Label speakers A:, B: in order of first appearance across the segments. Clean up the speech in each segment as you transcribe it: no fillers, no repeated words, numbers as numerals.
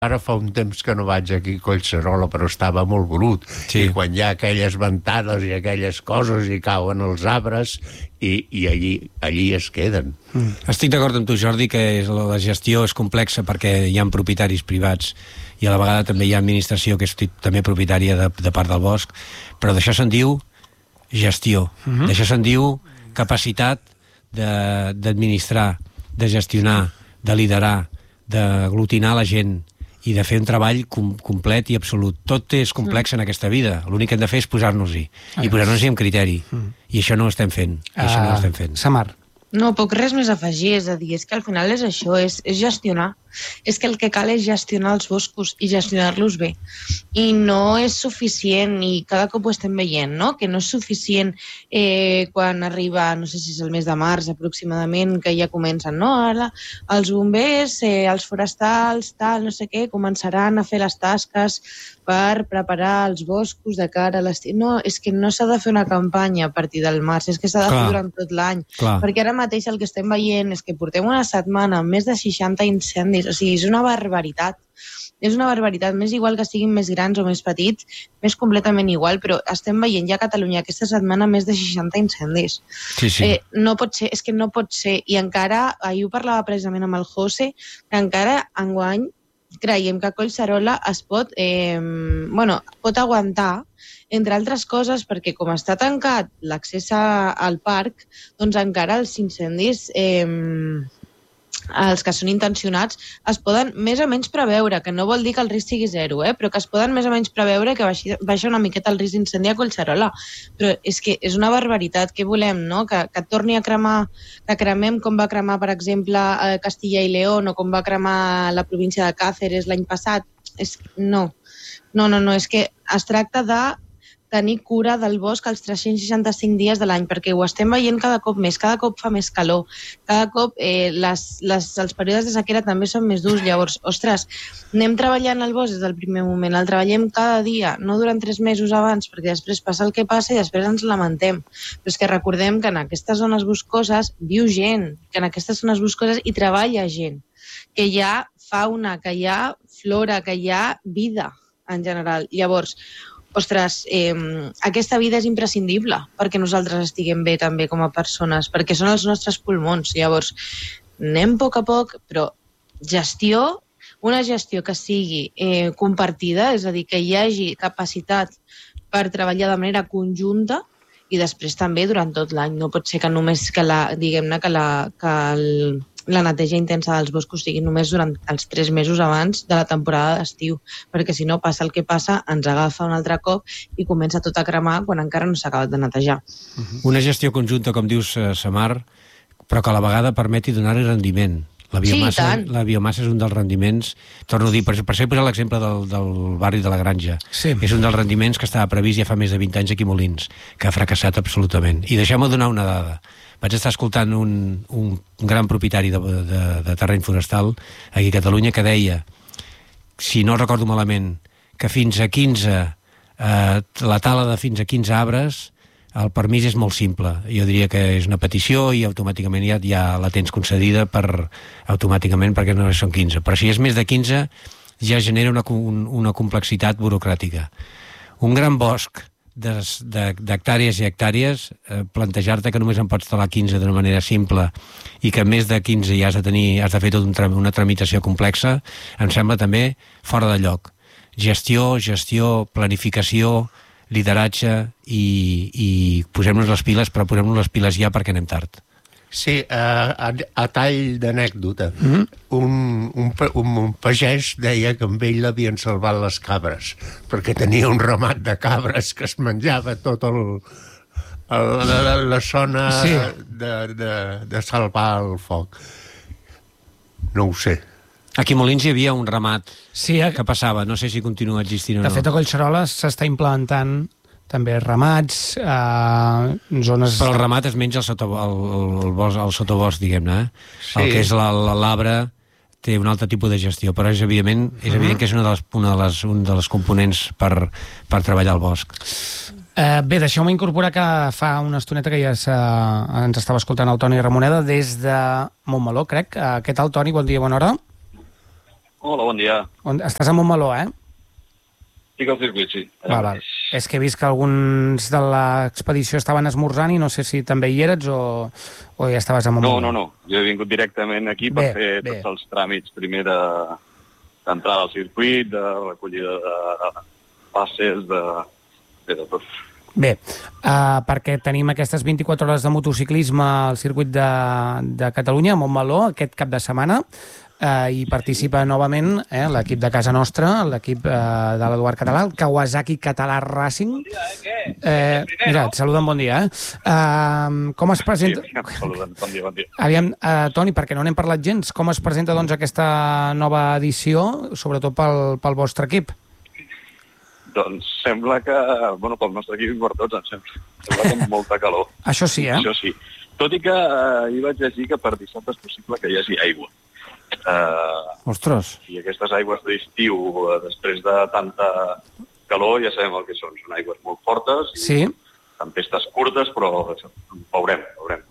A: Ara fa un temps que no vaig aquí a Collserola, però estava molt brut.
B: Sí.
A: I quan hi ha aquelles ventades i aquelles coses i cauen els arbres i allí es queden.
B: Estic d'acord amb tu, Jordi, que la gestió és complexa perquè hi ha propietaris privats i a la vegada també hi ha administració que és també propietària de part del bosc, però d'això se'n diu gestió. D'això se'n diu capacitat d'administrar, de gestionar, de liderar, d'aglutinar la gent i de fer un treball complet i absolut. Tot és complex en aquesta vida. L'únic que hem de fer és posar-nos-hi. I posar-nos-hi amb criteri. I això no ho estem fent.
C: Samar.
D: No, poc res més a afegir, és a dir, és que al final és això, és gestionar. És que el que cal és gestionar els boscos i gestionar-los bé. I no és suficient, i cada cop ho estem veient, no? Que no és suficient quan arriba, no sé si és el mes de març aproximadament, que ja comencen, no? Ara els bombers, els forestals, tal, no sé què, començaran a fer les tasques per preparar els boscos de cara a l'estiu. No, és que no s'ha de fer una campanya a partir del març, és que s'ha de fer durant tot l'any. Perquè ara mateix el que estem veient és que portem una setmana amb més de 60 incendis, o sigui, és una barbaritat. És una barbaritat, m'és igual que siguin més grans o més petits, m'és completament igual, però estem veient ja a Catalunya aquesta setmana més de 60 incendis.
B: Sí.
D: No pot ser, és que no pot ser. I encara, ahir ho parlava precisament amb el José, que encara enguany creiem que Collserola es pot aguantar, entre altres coses, perquè com està tancat l'accés al parc, doncs encara els incendis, els que són intencionats, es poden més o menys preveure, que no vol dir que el risc sigui zero, però que es poden més o menys preveure que baixa una miqueta el risc d'incendi a Collserola. Però és que és una barbaritat. Què volem, no? Que torni a cremar, que cremem com va cremar, per exemple, Castilla i León o com va cremar la província de Cáceres l'any passat? No, és que es tracta de tenir cura del bosc els 365 dies de l'any, perquè ho estem veient cada cop més, cada cop fa més calor, cada cop els períodes de sequera també són més durs. Llavors, ostres, anem treballant al bosc des del primer moment, el treballem cada dia, no durant 3 mesos abans, perquè després passa el que passa i després ens lamentem. Però és que recordem que en aquestes zones boscoses viu gent, que en aquestes zones boscoses hi treballa gent, que hi ha fauna, que hi ha flora, que hi ha vida en general. Llavors, ostres, aquesta vida és imprescindible perquè nosaltres estiguem bé també com a persones, perquè són els nostres pulmons. Llavors, anem a poc, però una gestió que sigui compartida, és a dir, que hi hagi capacitat per treballar de manera conjunta i després també durant tot l'any. No pot ser que només la neteja intensa dels boscos sigui només durant els 3 mesos abans de la temporada d'estiu, perquè si no passa el que passa, ens agafa un altre cop i comença tot a cremar quan encara no s'ha acabat de netejar.
B: Una gestió conjunta, com dius, Samar, però que a la vegada permeti donar-hi rendiment. La biomassa és un dels rendiments, torno a dir, per això he posat l'exemple del barri de la Granja.
C: Sí.
B: És un dels rendiments que estava previst ja fa més de 20 anys aquí a Molins, que ha fracassat absolutament. I deixeu-me donar una dada. Vaig estar escoltant un gran propietari de terreny forestal aquí a Catalunya que deia, si no recordo malament, que fins a 15, la tala de fins a 15 arbres, el permís és molt simple. Jo diria que és una petició i automàticament ja la tens concedida automàticament perquè no són 15. Però si és més de 15 ja genera una complexitat burocràtica. Un gran bosc d'hectàrees i hectàrees, plantejar-te que només en pots talar 15 d'una manera simple i que més de 15 ja has de fer tota una tramitació complexa, em sembla també fora de lloc. Gestió, planificació, lideratge i posem-nos les piles, però posem-nos les piles ja perquè anem tard.
A: Sí, a tall d'anècdota, un pagès deia que amb ell l'havien salvat les cabres, perquè tenia un ramat de cabres que es menjava tot la zona de salvar el foc. No ho sé.
B: Aquí a Molins hi havia un ramat que passava, no sé si continua existint o no.
C: De fet, a Collserola s'està implementant també ramats, zones...
B: Però el ramat es menja el sotobosc, diguem-ne. Sí. El que és l'arbre té un altre tipus de gestió, però és evident que és un dels components per treballar el bosc.
C: Bé, deixeu-me incorporar que fa una estoneta que ja ens estava escoltant el Toni Ramoneda des de Montmeló, crec. Què tal, Toni? Bon dia, bona hora.
E: Hola, bon dia.
C: Estàs a Montmeló, eh?
E: Estic al circuit, sí.
C: Val. És que he vist que alguns de l'expedició estaven esmorzant i no sé si també hi eres o ja estaves a Montmeló.
E: No. Jo he vingut directament aquí per fer tots els tràmits primer d'entrada al circuit, de recollida de passes, de tot.
C: Bé, perquè tenim aquestes 24 hores de motociclisme al circuit de Catalunya, a Montmeló, aquest cap de setmana, i participa novament l'equip de casa nostra, l'equip de l'Eduard Català, el Kawasaki Català Racing. Bon dia, mira, et saluden, bon dia. Com es presenta...
E: Sí, saluden, bon dia.
C: Aviam, Toni, perquè no n'hem parlat gens, com es presenta doncs aquesta nova edició, sobretot pel vostre equip?
E: Doncs sembla que, bueno, pel nostre equip i per tots, em sembla que amb molta calor.
C: Això sí, eh?
E: Això sí. Tot i que hi vaig llegir que per dissabte és possible que hi hagi aigua.
C: Ostres.
E: I aquestes aigües d'estiu, després de tanta calor, ja sabem el que són. Són aigües molt fortes,
C: sí.
E: Tempestes curtes, però veurem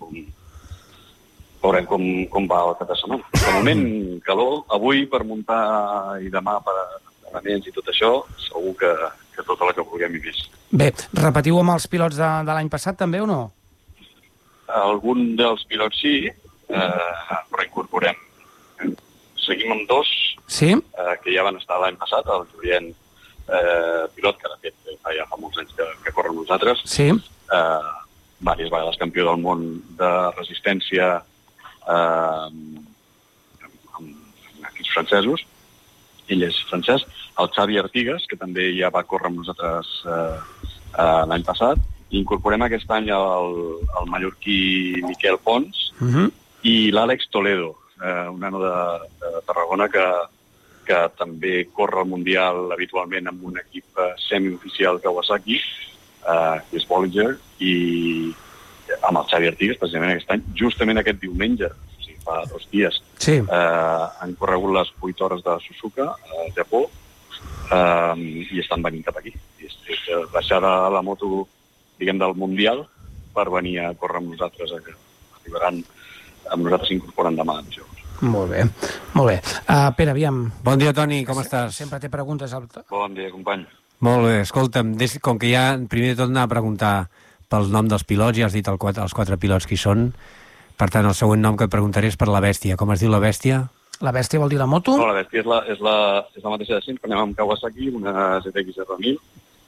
E: com va el cap de setmana. De moment, calor. Avui, per muntar, i demà per entrenaments i tot això, segur que tot el que vulguem i més.
C: Bé, repetiu amb els pilots de l'any passat, també, o no?
E: Algun dels pilots sí, però incorporem. Seguim amb dos,
C: sí?
E: Que ja van estar l'any passat, el Julien pilot, que de fet ja fa molts anys que corre amb nosaltres,
C: sí.
E: Diverses vegades campió del món de resistència amb equips francesos, ell és francès, el Xavi Artigas, que també ja va córrer amb nosaltres l'any passat, i incorporem aquest any el mallorquí Miquel Pons i l'Àlex Toledo, un nano de Tarragona que també corre al Mundial habitualment amb un equip semioficial Kawasaki, que és Bollinger, i amb el Xavi Artigas, precisament aquest any, justament aquest diumenge, o sigui, fa 2 dies,
C: sí.
E: Han corregut les 8 hores de Suzuka, al Japó, i estan venint cap aquí. És baixar de la moto, diguem, del Mundial per venir a córrer amb nosaltres, que arribaran amb nosaltres s'incorporen demà en jocs.
C: Molt bé, molt bé. Pere, aviam.
B: Bon dia, Toni, com estàs?
C: Sempre té preguntes.
E: Bon dia, company.
B: Molt bé, escolta'm, com que ja primer de tot anar a preguntar pel nom dels pilots, ja has dit els 4 pilots qui són, per tant, el següent nom que et preguntaré és per la Bèstia. Com es diu la Bèstia?
C: La Bèstia vol dir la moto?
E: No, la Bèstia és la mateixa de sempre, anem amb Kawasaki, una ZX R1000,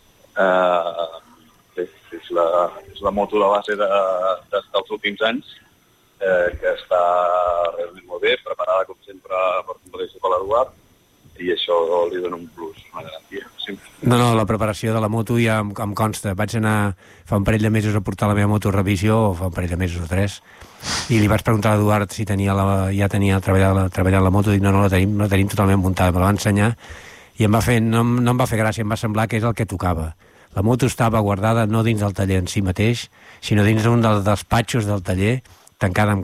E: és la moto de base dels últims anys, que està realment molt bé, preparada com sempre per competició per l'Eduard, i això li dona un plus, una garantia. Sempre.
B: No, la preparació de la moto ja em consta. Vaig anar fa un parell de mesos a portar la meva moto a revisió, o fa un parell de mesos o 3, i li vaig preguntar a l'Eduard si ja tenia treballat la moto, dic no la tenim totalment muntada, me la va ensenyar, i no em va fer gràcia, em va semblar que és el que tocava. La moto estava guardada no dins del taller en si mateix, sinó dins d'un dels despatxos del taller, tancada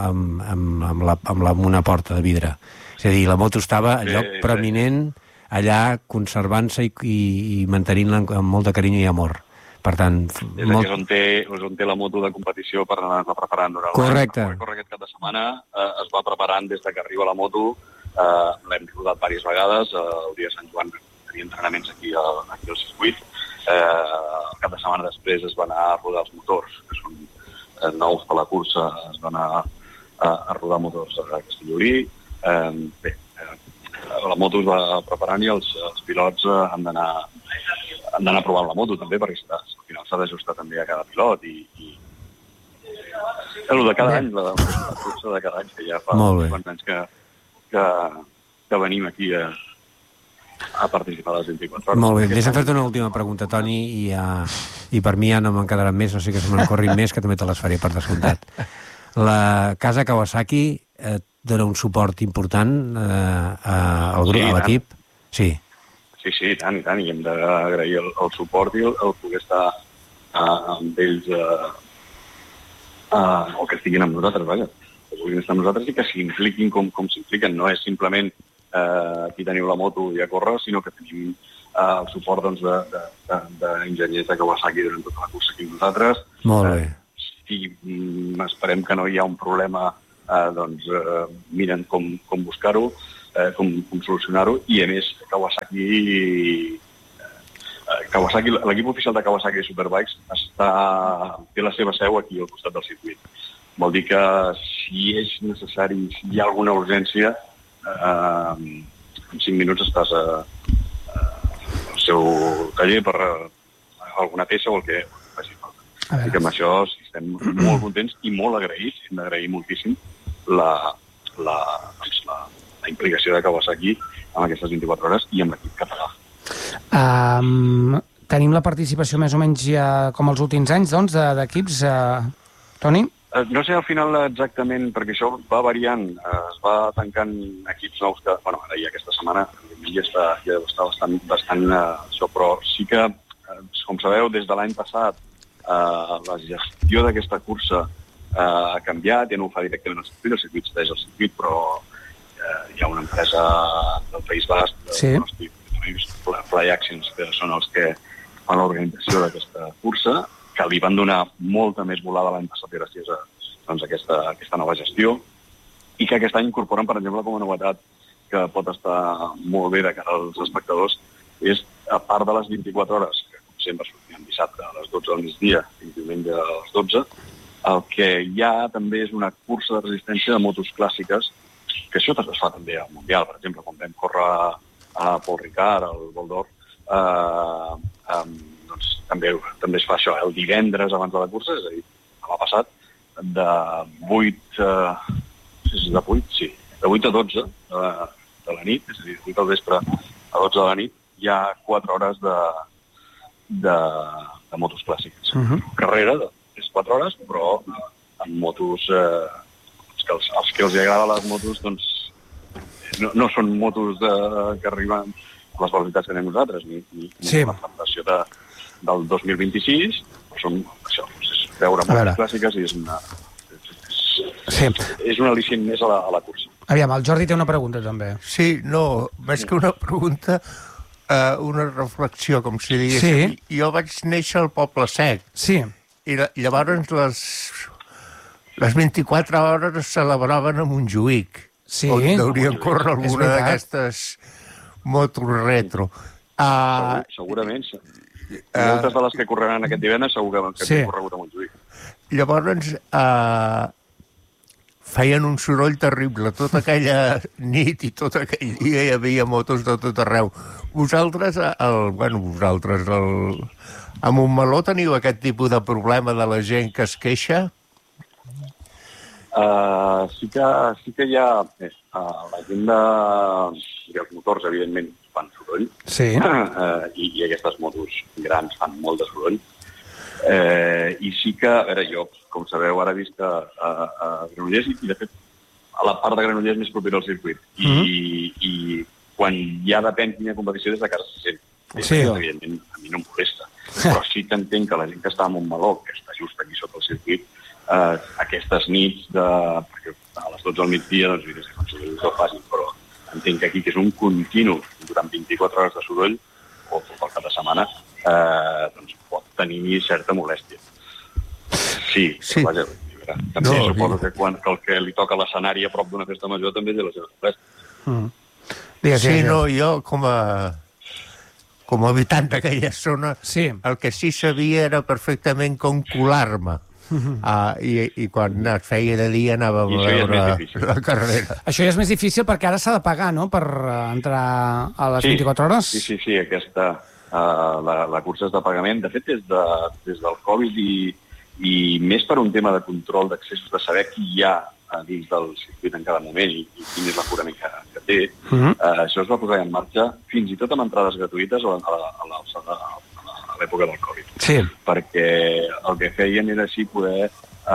B: amb una porta de vidre. És a dir, la moto estava a lloc preeminent, allà conservant-se i mantenint-la amb molt de carinyo i amor. Per tant...
E: És on té la moto de competició per anar-la preparant durant l'any.
B: Correcte.
E: Corre aquest cap de setmana, es va preparant des que arriba la moto, l'hem rodat diverses vegades, el dia de Sant Joan tenia entrenaments aquí al circuit, el cap de setmana després es va anar a rodar els motors, que són nous per la cursa, es va anar a rodar motors a Castellolí. Bé, la moto es va preparant i els pilots han d'anar provant la moto també, perquè al final s'ha d'ajustar també a cada pilot i el de cada any, la cursa de cada any, que ja fa quants anys que venim aquí a participar a les 24 hores.
B: Molt bé, deixa'm fer-te una última pregunta, Toni, i per mi ja no me'n quedaran més, no sé que se me'n corrin més, que també te les faré per descomptat. La casa Kawasaki dona un suport important al grup, a l'equip? Sí.
E: Sí, i tant, i hem d'agrair el suport i el poder estar amb ells o que estiguin amb nosaltres, vaja. Que puguin estar amb nosaltres i que s'impliquin com s'impliquen. No és simplement aquí teniu la moto i a córrer, sinó que tenim el suport d'enginyers de Kawasaki durant tota la cursa aquí amb nosaltres.
B: Molt bé.
E: Si esperem que no hi ha un problema, doncs miren com buscar-ho. com solucionar-ho, i a més l'equip oficial de Kawasaki Superbikes té la seva seu aquí al costat del circuit. Vol dir que si és necessari, si hi ha alguna urgència, en 5 minuts estàs al seu taller per alguna peça o el que faci falta. Així que amb això estem molt contents i molt agraïts. Hem d'agrair moltíssim la implicació de Kawasaki en aquestes 24 hores i amb l'equip català.
C: Tenim la participació més o menys ja com els últims anys, doncs, d'equips, Toni?
E: No sé al final exactament, perquè això va variant, es va tancant equips nous que, ara ja aquesta setmana ja està bastant això, però sí que, com sabeu, des de l'any passat la gestió d'aquesta cursa ha canviat, ja no ho fa directament el circuit cedeix el circuit, però hi ha una empresa del País Basc, Fly Actions, que són els que fan l'organització d'aquesta cursa, que li van donar molta més volada l'any passat gràcies a aquesta nova gestió, i que aquest any incorporen, per exemple, com a novetat que pot estar molt bé de cara als espectadors, és, a part de les 24 hores, que com sempre sortien dissabte a les 12 del migdia i diumenge a les 12, el que hi ha també és una cursa de resistència de motos clàssiques, que això es fa també al Mundial, per exemple, quan vam córrer a Paul Ricard, al Vol d'Or, doncs també es fa això, el divendres abans de la cursa, és a dir, l'ha passat, de 8 a 12 de la nit, és a dir, de 8 al vespre a 12 de la nit, hi ha 4 hores de motos clàssiques. Carrera és 4 hores, però amb motos els que els agrada les motos, doncs no són motos que arriben a les velocitats que anem nosaltres, ni la presentació del 2026, són això, és veure motos clàssiques i és un al·licient més a la cursa.
C: Aviam, el Jordi té una pregunta també.
A: Sí, no, més que una pregunta, una reflexió, com si diguéssim.
C: Sí.
A: Jo vaig néixer al Poble Sec.
C: Sí.
A: I llavors les 24 hores es celebraven a Montjuïc.
C: Sí.
A: On deurien córrer alguna d'aquestes motos retro.
E: Segurament. Moltes de les que correran aquest divendres segur que han corregut a Montjuïc.
A: Llavors feien un soroll terrible. Tota aquella nit i tot aquell dia hi havia motos de tot arreu. Vosaltres, a Montmeló teniu aquest tipus de problema de la gent que es queixa?
E: Sí que hi ha... La gent dels motors, evidentment, fan soroll.
C: Sí.
E: I aquestes motos grans fan molt de soroll. I sí que, a veure, jo, com sabeu, ara visc a Granollers i, de fet, a la part de Granollers més propera al circuit. I quan ja depèn quina competició, des de casa se sent.
C: Sí.
E: Evidentment, a mi no em molesta. Però sí que entenc que la gent que està a Montmeló, que està just aquí sota el circuit, aquestes nits, perquè a les 12 del migdia, doncs, mira, si fan soroll ho facin, però entenc que aquí, que és un continu durant 24 hores de soroll, o pel cap de setmana, doncs pot tenir certa molèstia. Sí. Vaja, també suposo que quan el que li toca l'escenari a prop d'una festa major també té la seva molèstia.
A: Sí, no, jo com a habitant d'aquella zona, el que sí sabia era perfectament com colar-me. I quan es feia de dia anava a veure la carrera.
C: Això ja és més difícil perquè ara s'ha de pagar, no?, per entrar a les 24 hores?
E: Sí, aquesta... La cursa és de pagament. De fet, des del Covid i més per un tema de control d'accessos, de saber qui hi ha dins del circuit en cada moment i quin és l'aforament que té, això es va posar en marxa fins i tot amb entrades gratuïtes a l'època del Covid.
C: Sí.
E: Perquè el que feien era així poder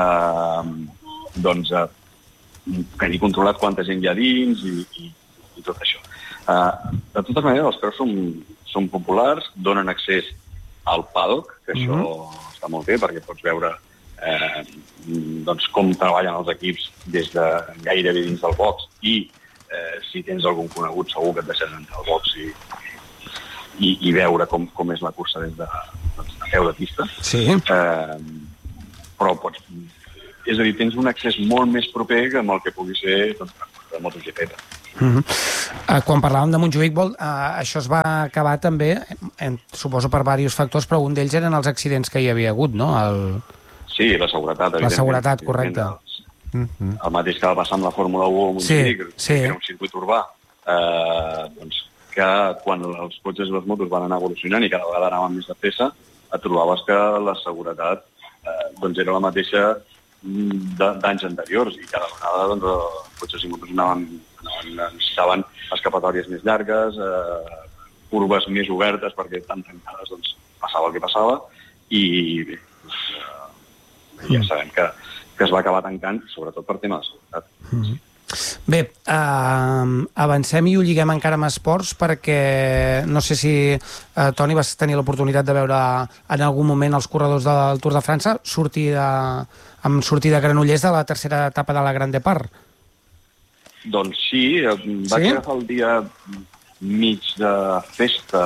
E: tenir controlat quanta gent hi ha dins i tot això. De totes maneres, els preus són populars, donen accés al paddock, que això està molt bé perquè pots veure com treballen els equips des de gairebé dins del box i si tens algun conegut segur que et deixaran entrar al box i veure com és la cursa des de peu de pista.
C: Sí.
E: Però és a dir, tens un accés molt més proper que amb el que pugui ser de MotoGP.
C: Quan parlàvem de Montjuïc, això es va acabar també, suposo per diversos factors, però un d'ells eren els accidents que hi havia hagut, no?
E: Sí, la seguretat, evidentment.
C: La seguretat, correcte.
E: El mateix que va passar amb la Fórmula 1 a Montjuïc, que era un circuit urbà, doncs que quan els cotxes i les motos van anar evolucionant i cada vegada anaven més de pressa, et trobaves que la seguretat doncs era la mateixa d'anys anteriors i cada vegada doncs, els cotxes i motos necessitaven escapatòries més llargues, curves més obertes perquè tan tancades doncs, passava el que passava i bé, ja sabem que es va acabar tancant sobretot per tema de seguretat.
C: Bé, avancem i ho lliguem encara amb esports perquè no sé si, Toni, vas tenir l'oportunitat de veure en algun moment els corredors del Tour de França amb sortida a Granollers de la tercera etapa de la Grand Depart.
E: Doncs sí, vaig agafar el dia mig de festa,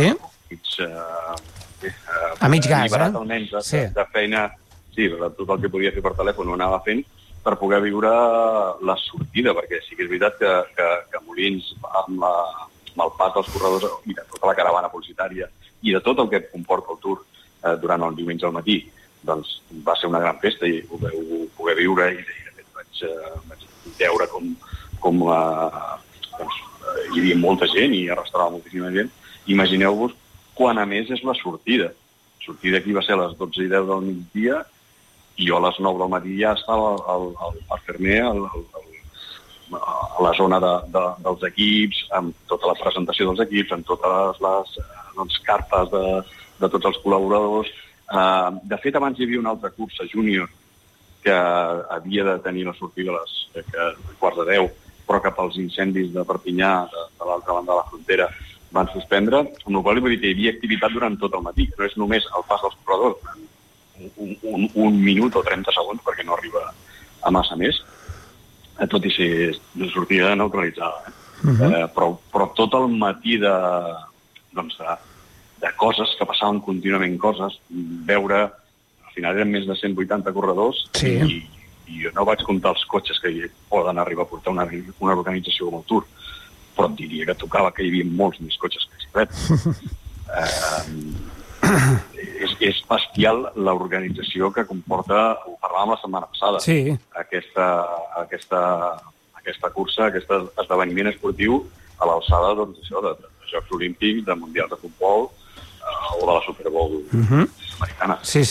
C: a mig gas,
E: alliberat almenys de feina, sí, tot el que podia fer per telèfon ho anava fent per poder viure la sortida, perquè sí que és veritat que Molins, amb el pas dels corredors i de tota la caravana publicitària i de tot el que comporta el Tour durant el diumenge al matí, doncs va ser una gran festa i ho poder viure i de fet vaig veure com doncs, hi havia molta gent i arrastrava moltíssima gent. Imagineu-vos quan a més és la sortida. La sortida aquí va ser a les 12:10 del migdia i jo a les 9 del matí ja estava al Fermer, a la zona dels equips, amb tota la presentació dels equips, amb totes les cartes de tots els col·laboradors. De fet, abans hi havia una altra cursa júnior que havia de tenir la sortida a les 9:15, però que pels incendis de Perpinyà, de l'altra banda de la frontera, van suspendre, amb la qual cosa hi havia activitat durant tot el matí. No és només el pas dels corredors, un minut o 30 segons, perquè no arriba a massa més, tot i ser de sortida neutralitzada. Però tot el matí de coses, que passaven contínuament coses, veure, al final eren més de 180 corredors, i jo no vaig comptar els cotxes que poden arribar a portar una organització com el Tour, però et diria que tocava que hi havia molts més cotxes que bicicletes. És bestial l'organització que comporta, ho parlàvem la setmana passada, aquesta cursa, aquest esdeveniment esportiu a l'alçada de Jocs Olímpics, de Mundials de Futbol o de la Super Bowl americana.
C: Sí.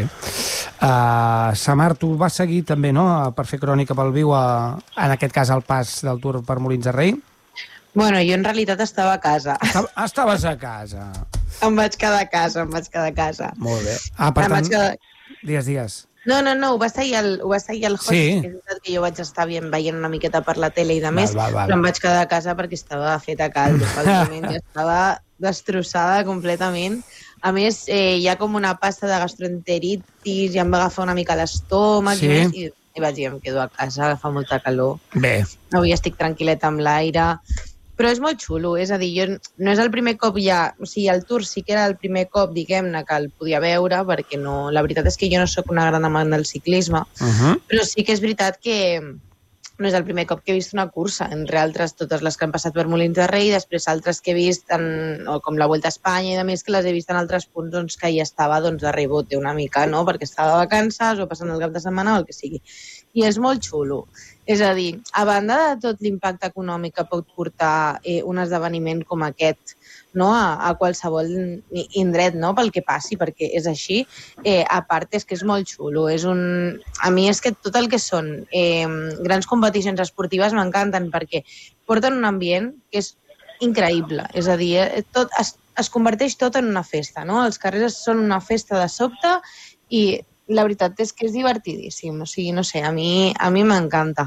C: Samar, tu vas seguir també, no?, per fer crònica pel viu, en aquest cas el pas del Tour per Molins de Rei?
D: Bueno, jo en realitat estava a casa.
C: Estaves a casa.
D: Em vaig quedar a casa.
C: Molt bé. Per tant, digues.
D: No, ho va seguir el host, que és veritat que jo vaig estar veient una miqueta per la tele i de més, però em vaig quedar a casa perquè estava feta caldo. Ja estava destrossada completament. A més, hi ha com una pasta de gastroenteritis i em va agafar una mica l'estómac i vaig dir, em quedo a casa, fa molta calor.
C: Bé.
D: Avui estic tranquil·leta amb l'aire. Però és molt xulo, és a dir, no és el primer cop o sigui, el Tour sí que era el primer cop, diguem-ne, que el podia veure, perquè no, la veritat és que jo no sóc una gran amant del ciclisme, però sí que és veritat que no és el primer cop que he vist una cursa, entre altres totes les que han passat per Molins de Rei, després altres que he vist, com la Vuelta a Espanya i de més, que les he vist en altres punts que ja estava de rebote una mica, no?, perquè estava de vacances o passant el cap de setmana o el que sigui. I és molt xulo. És a dir, a banda de tot l'impacte econòmic que pot portar un esdeveniment com aquest, no?, a qualsevol indret, no?, pel que passi, perquè és així, a part és que és molt xulo. A mi és que tot el que són grans competicions esportives m'encanten perquè porten un ambient que és increïble. És a dir, es converteix tot en una festa, no? Els carrers són una festa de sobte i la veritat és que és divertidíssim. O sigui, no sé, a mi m'encanta,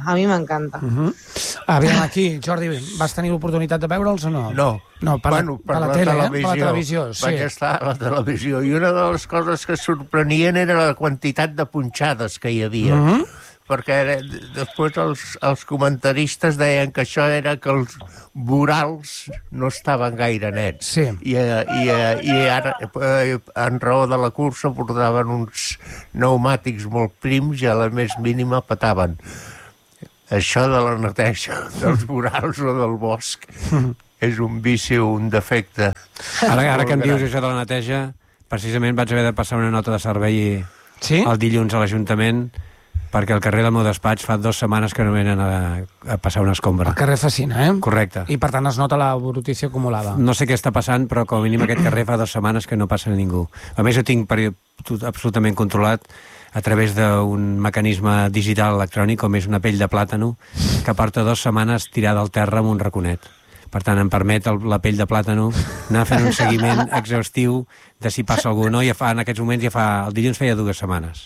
C: Aviam, aquí, Jordi, vas tenir l'oportunitat de veure'ls o no?
A: No,
C: per la televisió.
A: Vaig estar a la televisió i una de les coses que sorprenien era la quantitat de punxades que hi havia. Perquè després els comentaristes deien que això era que els vorals no estaven gaire nets.
C: Sí.
A: I ara, en raó de la cursa, portaven uns pneumàtics molt prims i a la més mínima petaven. això de la neteja dels vorals o del bosc és un vici o un defecte.
B: Ara que em dius això de la neteja, precisament vaig haver de passar una nota de servei el dilluns a l'Ajuntament, perquè al carrer del meu despatx fa 2 setmanes que no venen a passar una escombra.
C: El carrer Fascina, eh?
B: Correcte.
C: I per tant es nota la brutícia acumulada.
B: No sé què està passant, però com a mínim aquest carrer fa 2 setmanes que no passa ningú. A més, ho tinc absolutament controlat a través d'un mecanisme digital electrònic, com és una pell de plàtano, que porta 2 setmanes tirada al terra amb un raconet. Per tant, em permet la pell de plàtano anar fent un seguiment exhaustiu de si passa algú o no. En aquests moments el dilluns feia 2 setmanes.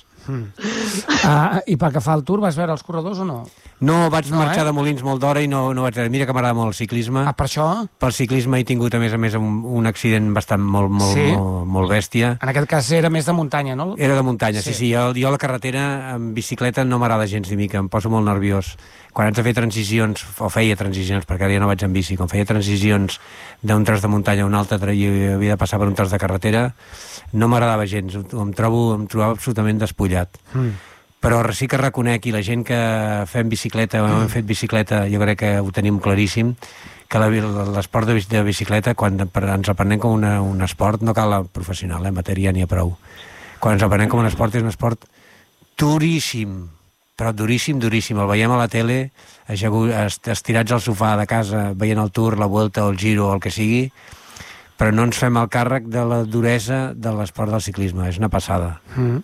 C: I pel que fa al Tour, vas veure els corredors o no?
B: No, vaig marxar de Molins molt d'hora i no vaig veure. Mira que m'agrada molt el ciclisme.
C: Per això?
B: Pel ciclisme he tingut, a més, un accident bastant molt bèstia.
C: En aquest cas era més de muntanya, no?
B: Era de muntanya, sí. Jo a la carretera, en bicicleta, no m'agrada gens ni mica, em poso molt nerviós. Quan haig de fer transicions, o feia transicions, perquè ara ja no vaig en bici, quan feia transicions d'un tros de muntanya a un altre i havia de passar per un tros de carretera, no m'agradava gens, em trobava absolutament despullat. Però sí que reconec, i la gent que fem bicicleta o hem fet bicicleta, jo crec que ho tenim claríssim, que l'esport de bicicleta, quan ens aprenem com un esport, no cal la professional, matèria n'hi ha prou. Quan ens aprenem com un esport, és un esport duríssim, però duríssim. El veiem a la tele, estirats al sofà de casa, veient el Tour, la Vuelta o el Giro o el que sigui, però no ens fem el càrrec de la duresa de l'esport del ciclisme. És una passada.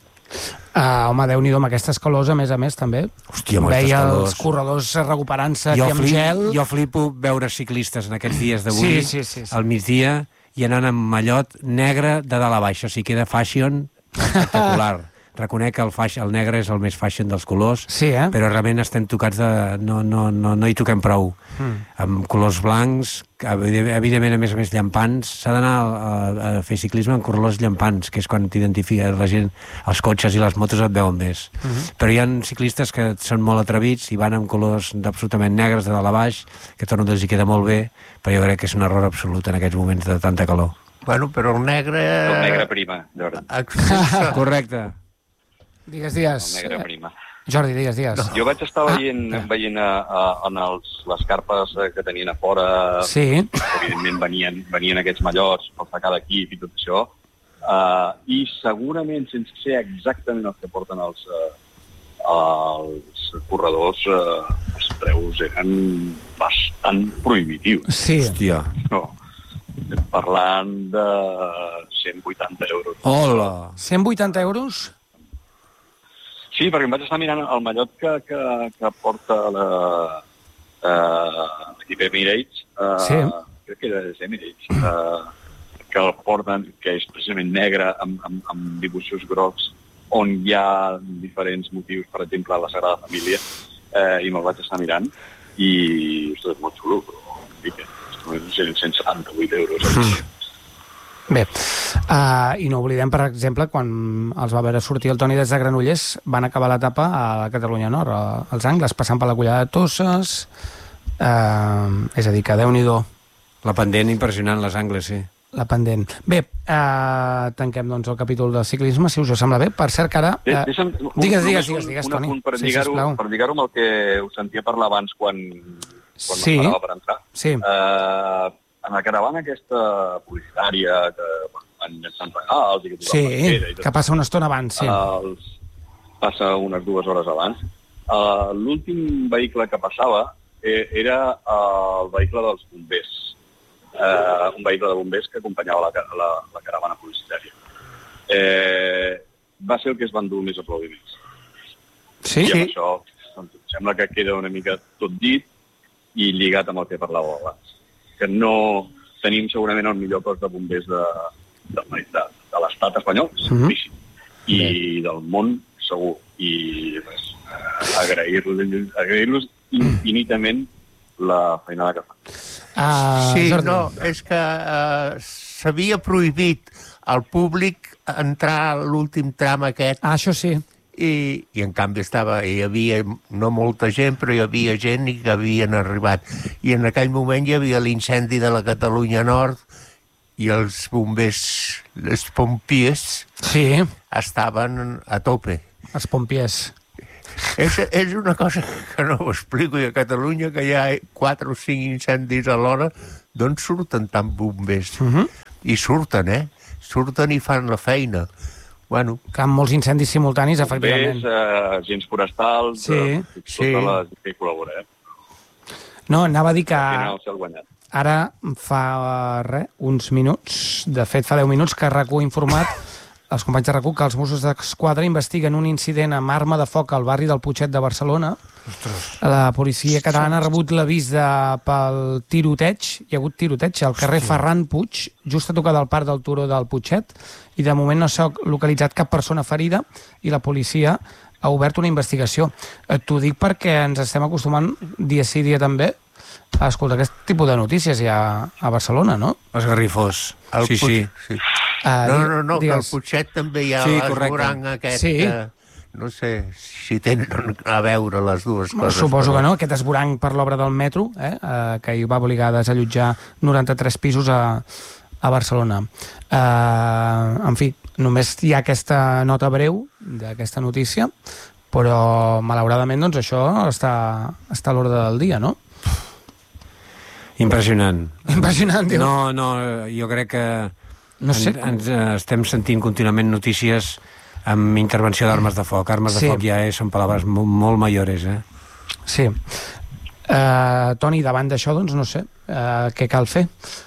C: Home, Déu-n'hi-do, amb aquestes calors, a més, també.
B: Hòstia, amb
C: veia els corredors recuperant-se aquí amb gel.
B: Jo flipo veure ciclistes en aquests dies d'avui, al migdia, i anant amb mallot negre de dalt a baix. O sigui, queda fashion espectacular. Reconec que el negre és el més fashion dels colors, però realment estem tocats no hi toquem prou. Amb colors blancs, evidentment, a més llampants. S'ha d'anar a fer ciclisme amb colors llampants, que és quan t'identifica la gent, els cotxes i les motos et veuen més. Però hi ha ciclistes que són molt atrevits i van amb colors absolutament negres de dalt a baix, que torno a dir, queda molt bé, però jo crec que és un error absolut en aquests moments de tanta calor.
A: Bueno, però el negre...
E: El negre prima, Jordi.
B: Correcte.
C: Digues.
E: El negre prima.
C: Jordi, digues.
E: Jo vaig estar veient en les carpes que tenien a fora, que evidentment venien aquests mallots per sacar d'aquí i tot això, i segurament, sense ser exactament els que porten els corredors, els preus eren bastant prohibitius.
C: Sí.
B: Hòstia.
E: No. Estem parlant de 180 euros.
B: Hola!
C: 180 euros?
E: Sí, perquè em vaig estar mirant el mallot que porta l'equip Emirates, crec que era Emirates, que el porten, que és precisament negre amb dibuixos grocs, on hi ha diferents motius, per exemple, la Sagrada Família, i me'l vaig estar mirant, i és molt xulo, però 178 euros.
C: Bé, i no oblidem, per exemple, quan els va veure sortir el Toni des de Granollers, van acabar l'etapa a la Catalunya Nord, als Angles, passant per la Collada de Tosses, és a dir, que Déu-n'hi-do.
B: La pendent impressionant, les Angles, sí.
C: La pendent. Bé, tanquem doncs el capítol del ciclisme, si us ho sembla bé. Per cert que ara... Digues, Toni.
E: Per lligar-ho amb el que us sentia parlar abans quan m'esperava per entrar.
C: Sí.
E: En la caravana aquesta publicitària que van llançant regals i
C: que passa una estona abans,
E: passa unes 2 hores abans. L'últim vehicle que passava era el vehicle dels bombers, un vehicle de bombers que acompanyava la caravana publicitària. Va ser el que es van dur més aplaudiments.
C: Sí?
E: I amb això sembla que queda una mica tot dit i lligat amb el que parlàveu abans. Que no tenim segurament el millor cos de bombers de l'estat espanyol, seguríssim, i del món segur. I agrair-los infinitament la feinada que fan.
A: Sí, no, és que s'havia prohibit al públic entrar a l'últim tram aquest.
C: Això sí.
A: I en canvi hi havia no molta gent, però hi havia gent que havien arribat. I en aquell moment hi havia l'incendi de la Catalunya Nord i els bombers, les pompiers, estaven a tope.
C: Els pompiers.
A: És una cosa que no ho explico, i a Catalunya que hi ha 4 o 5 incendis a l'hora, d'on surten tant bombers? I surten, surten i fan la feina. Bueno.
C: Que amb molts incendis simultanis, efectivament.
E: Bombers, agents forestals, tota la gent que hi col·labora,
C: No, anava a dir que
E: ara
C: fa uns minuts, de fet fa 10 minuts, que RAC1 ha informat els companys de RAC1 que els Mossos d'Esquadra investiguen un incident amb arma de foc al barri del Putxet de Barcelona. La policia catalana ha rebut l'avís pel tiroteig. Hi ha hagut tiroteig al carrer Ferran Puig, just a tocar del parc del Turó del Putxet, i de moment no s'ha localitzat cap persona ferida i la policia ha obert una investigació. T'ho dic perquè ens estem acostumant dia sí, dia també a escoltar aquest tipus de notícies ja a Barcelona, no?
B: Esgarrifós. Sí.
A: No, que al Putxet també hi ha l'esborang aquest... No sé si tenen a veure les dues coses.
C: Suposo que no, aquest esborang per l'obra del metro, que hi va obligar a desallotjar 93 pisos a Barcelona. En fi, només hi ha aquesta nota breu d'aquesta notícia, però malauradament doncs això està a l'ordre del dia, no?
B: Impressionant.
C: Diu.
B: No, jo crec que ens estem sentint contínuament notícies amb intervenció d'armes de foc. Armes de foc ja són paraules molt majores,
C: Sí. Toni, davant d'això, doncs no sé, què cal fer?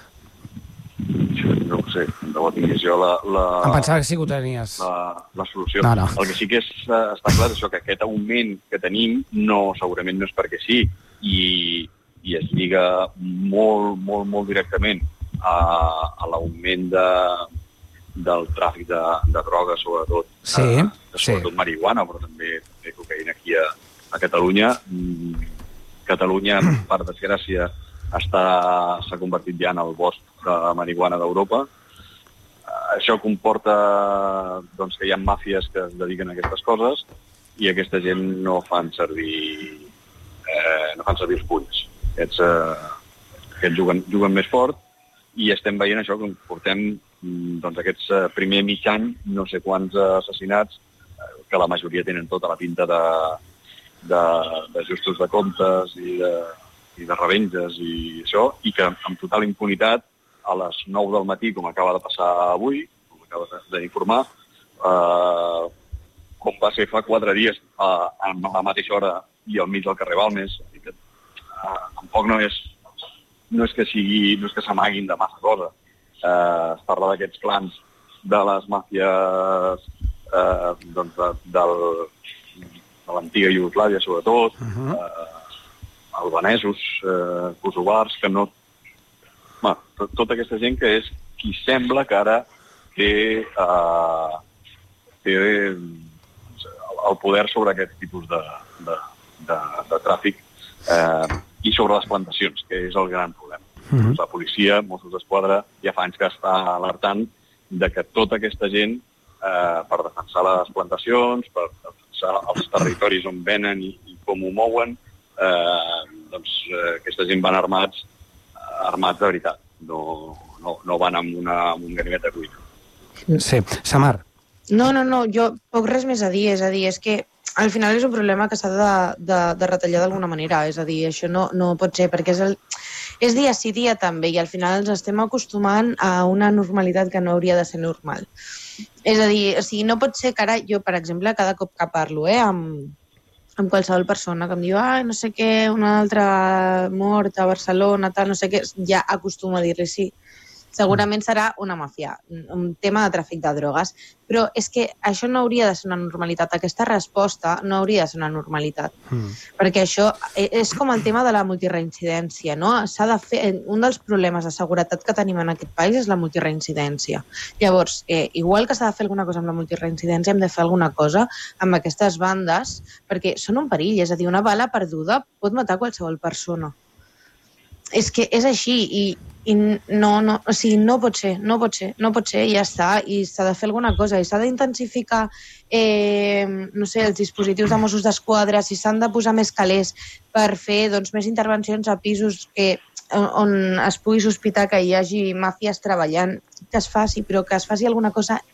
E: No ho sé, de bo tingués jo
C: em pensava que sí que ho tenies.
E: La solució.
C: No.
E: El que sí que està clar és això, que aquest augment que tenim segurament no és perquè sí, i es lliga molt directament a l'augment del tràfic de drogues, sobretot. Sobretot marihuana, però també cocaïna aquí a Catalunya. Catalunya, per desgràcia, s'ha convertit ja en el bosc de marihuana d'Europa. Això comporta que hi ha màfies que es dediquen a aquestes coses i aquesta gent no fan servir els punys. Aquests juguen més fort i estem veient això, que portem aquests primer mig any, no sé quants assassinats, que la majoria tenen tota la pinta d'ajustos de comptes i de revenges i això, i que amb total impunitat a les 9 del matí, com acaba de passar avui, com acaba d'informar, com va ser fa 4 dies a la mateixa hora i al mig del carrer Balmes. Tampoc no és que s'amaguin de massa cosa. Es parla d'aquests clans de les màfies de l'antiga Iugoslàvia, sobretot, albanesos, kosovars, que no... Tota aquesta gent que és qui sembla que ara té el poder sobre aquest tipus de tràfic i sobre les plantacions, que és el gran problema. La policia, Mossos d'Esquadra, ja fa anys que està alertant de que tota aquesta gent, per defensar les plantacions, per defensar els territoris on venen i com ho mouen, aquesta gent van armats de veritat, no van amb un ganivet de cuina.
C: Sí. Samar.
D: No, jo poc res més a dir, és que al final és un problema que s'ha de retallar d'alguna manera, és a dir, això no pot ser, perquè és dia sí dia també, i al final ens estem acostumant a una normalitat que no hauria de ser normal. És a dir, no pot ser que ara jo, per exemple, cada cop que parlo amb qualsevol persona que em diu no sé què, una altra mort a Barcelona, tal, no sé què, ja acostumo a dir-li sí. Segurament serà una màfia, un tema de tràfic de drogues, però és que això no hauria de ser una normalitat, aquesta resposta no hauria de ser una normalitat, perquè això és com el tema de la multireincidència, no? S'ha de fer, un dels problemes de seguretat que tenim en aquest país és la multireincidència. Llavors, igual que s'ha de fer alguna cosa amb la multireincidència, hem de fer alguna cosa amb aquestes bandes, perquè són un perill, és a dir, una bala perduda pot matar qualsevol persona. És que és així i no pot ser, i ja està, i s'ha de fer alguna cosa, i s'ha d'intensificar els dispositius de Mossos d'Esquadra, si s'han de posar més calés per fer més intervencions a pisos on es pugui sospitar que hi hagi màfies treballant, que es faci, però que es faci alguna cosa ja.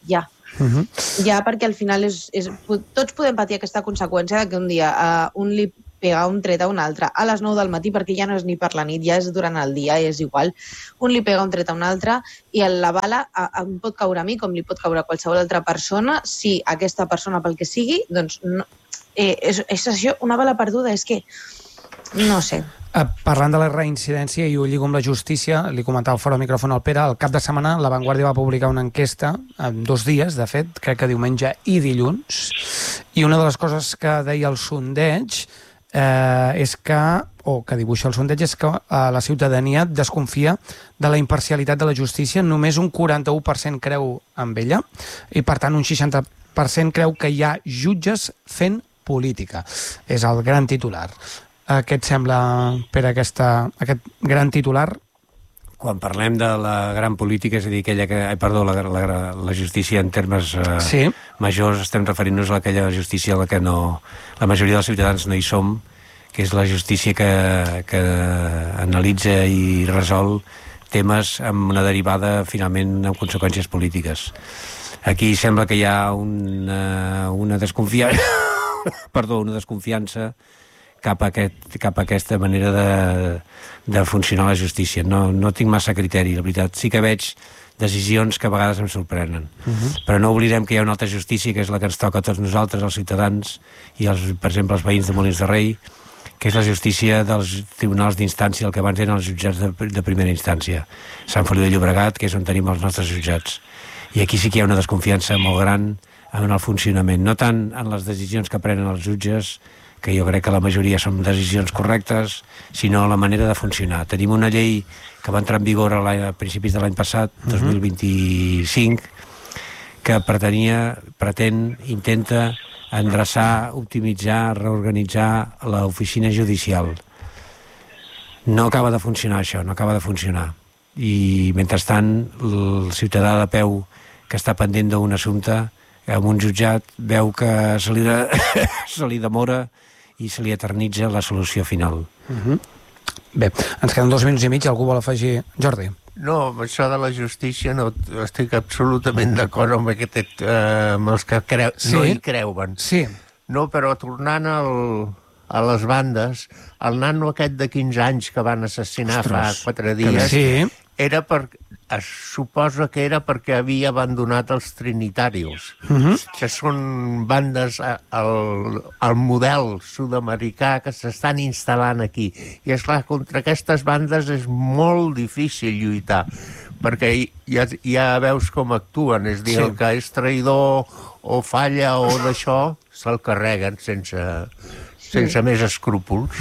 D: Ja perquè al final tots podem patir aquesta conseqüència de que un dia un li pega un tret a un altre a les 9 del matí, perquè ja no és ni per la nit, ja és durant el dia, és igual. Un li pega un tret a un altre i la bala em pot caure a mi com li pot caure a qualsevol altra persona si aquesta persona, pel que sigui, doncs no, és això, una bala perduda, és que no sé.
C: Parlant de la reincidència, i ho lligo amb la justícia, li comentava fora del micròfon al Pere, al cap de setmana La Vanguardia va publicar una enquesta, en 2 dies, de fet, crec que diumenge i dilluns, i una de les coses que deia el sondeig és que, o que dibuixa el sondeig, és que la ciutadania desconfia de la imparcialitat de la justícia. Només un 41% creu en ella i, per tant, un 60% creu que hi ha jutges fent política. És el gran titular. Què et sembla, Pere, aquest gran titular?
B: Quan parlem de la gran política, és a dir, aquella que... Perdó, la justícia en termes majors, estem referint-nos a aquella justícia a la que no... La majoria dels ciutadans no hi som, que és la justícia que analitza i resol temes amb una derivada, finalment, amb conseqüències polítiques. Aquí sembla que hi ha una desconfiança... Perdó, una desconfiança cap a aquesta manera de funcionar la justícia. No tinc massa criteri, la veritat. Sí que veig decisions que a vegades em sorprenen. Però no oblidem que hi ha una altra justícia, que és la que ens toca a tots nosaltres, els ciutadans, i, per exemple, els veïns de Molins de Rei, que és la justícia dels tribunals d'instància, el que abans eren els jutjats de primera instància. Sant Feliu de Llobregat, que és on tenim els nostres jutjats. I aquí sí que hi ha una desconfiança molt gran en el funcionament. No tant en les decisions que prenen els jutges, que jo crec que la majoria són decisions correctes, sinó la manera de funcionar. Tenim una llei que va entrar en vigor a principis de l'any passat, 2025, que intenta endreçar, optimitzar, reorganitzar l'oficina judicial. No acaba de funcionar això, no acaba de funcionar. I, mentrestant, el ciutadà de peu que està pendent d'un assumpte, amb un jutjat, veu que se li demora i se li eternitza la solució final.
C: Bé, ens queden 2 minuts i mig, algú vol afegir? Jordi.
A: No, amb això de la justícia no estic absolutament d'acord amb els que no hi creuen.
C: Sí.
A: No, però tornant a les bandes, el nano aquest de 15 anys que van assassinar fa 4 dies, era es suposa que era perquè havia abandonat els trinitarios, que són bandes al model sud-americà que s'estan instal·lant aquí. I, esclar, contra aquestes bandes és molt difícil lluitar, perquè ja veus com actuen, és dir, el que és traïdor o falla o d'això, se'l carreguen sense més escrúpols.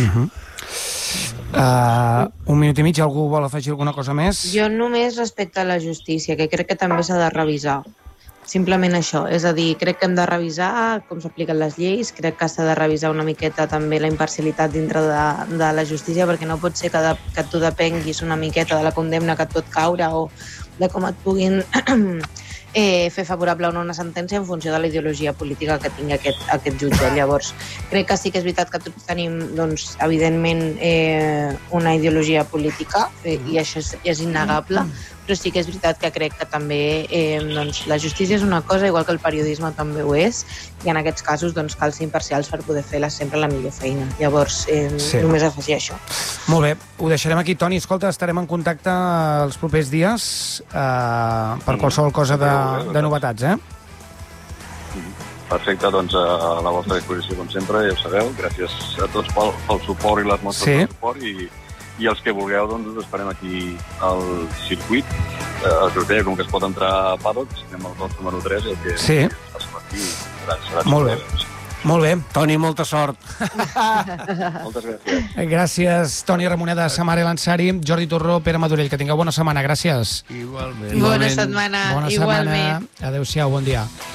C: Un minut i mig, algú vol afegir alguna cosa més?
D: Jo només respecte a la justícia, que crec que també s'ha de revisar. Simplement això, és a dir, crec que hem de revisar com s'apliquen les lleis, crec que s'ha de revisar una miqueta també la imparcialitat dintre de la justícia, perquè no pot ser que tu depenguis una miqueta de la condemna que et pot caure o de com et puguin fer favorable a una sentència en funció de la ideologia política que tingui aquest jutge. Llavors, crec que sí que és veritat que tots tenim, doncs, evidentment, una ideologia política, i això és innegable, però sí que és veritat que crec que també doncs, la justícia és una cosa, igual que el periodisme també ho és, i en aquests casos doncs, cal ser imparcials per poder fer sempre la millor feina. Llavors, només afegir això.
C: Molt bé, ho deixarem aquí. Toni, escolta, estarem en contacte els propers dies per qualsevol cosa de novetats,
E: Perfecte, doncs a la vostra disposició, com sempre, ja ho sabeu. Gràcies a tots pel suport i les mostres de suport, i els que vulgueu, doncs, us esperem aquí al circuit. Els us deia, com que es pot entrar a paddocks, anem al box número 3, i el que passem aquí serà
C: molt bé. Molt bé.
B: Toni, molta sort.
E: Moltes gràcies.
C: Gràcies, Toni Ramoneda, Samara Lansari, Jordi Torró, Pere Madurell. Que tingueu bona setmana. Gràcies.
A: Igualment.
D: Bona setmana.
C: Bona setmana. Adéu-siau, bon dia.